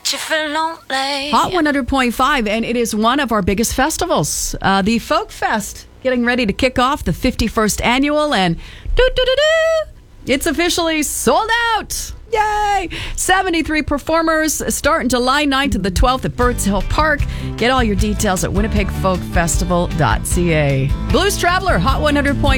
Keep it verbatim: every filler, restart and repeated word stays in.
makes you feel lonely. Hot one hundred point five, and it is one of our biggest festivals, uh, the Folk Fest, getting ready to kick off the fifty-first annual, and doo-doo-doo-doo, it's officially sold out. Yay! seventy-three performers starting July ninth to the twelfth at Birds Hill Park. Get all your details at winnipeg folk festival dot c a. Blues Traveler, Hot one hundred point five.